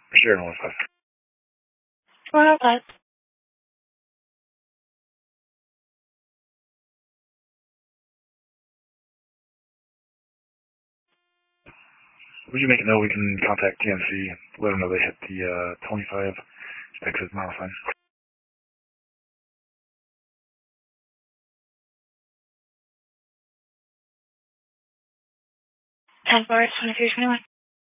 Sure, 115. One oh five. Would you make it know we can contact TNC, let them know they hit the 25 exit mile sign? 10-4, 2321.